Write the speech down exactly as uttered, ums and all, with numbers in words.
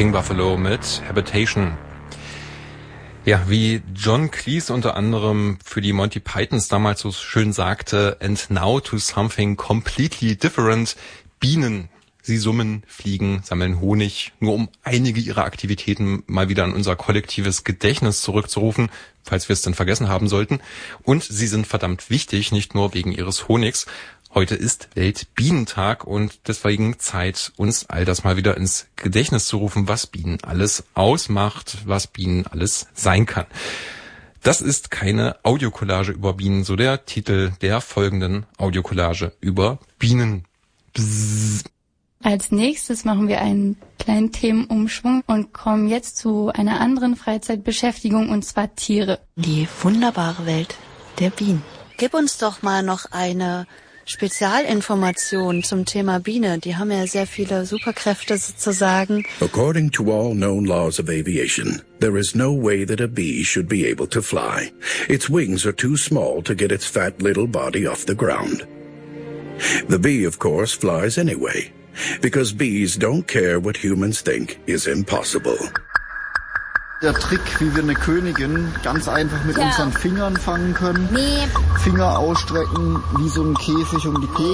King Buffalo mit Habitation. Ja, wie John Cleese unter anderem für die Monty Pythons damals so schön sagte, and now to something completely different. Bienen. Sie summen, fliegen, sammeln Honig, nur um einige ihrer Aktivitäten mal wieder an unser kollektives Gedächtnis zurückzurufen, falls wir es denn vergessen haben sollten. Und sie sind verdammt wichtig, nicht nur wegen ihres Honigs. Heute ist Weltbienentag und deswegen Zeit, uns all das mal wieder ins Gedächtnis zu rufen, was Bienen alles ausmacht, was Bienen alles sein kann. Das ist keine Audiokollage über Bienen, so der Titel der folgenden Audiokollage über Bienen. Bzzz. Als nächstes machen wir einen kleinen Themenumschwung und kommen jetzt zu einer anderen Freizeitbeschäftigung, und zwar Tiere. Die wunderbare Welt der Bienen. Gib uns doch mal noch eine Spezialinformation zum Thema Biene. Die haben ja sehr viele Superkräfte sozusagen. According to all known laws of aviation, there is no way that a bee should be able to fly. Its wings are too small to get its fat little body off the ground. The bee, of course, flies anyway, because bees don't care what humans think is impossible. Der Trick, wie wir eine Königin ganz einfach mit ja. unseren Fingern fangen können. Nee. Finger ausstrecken, wie so ein Käfig um die Königin.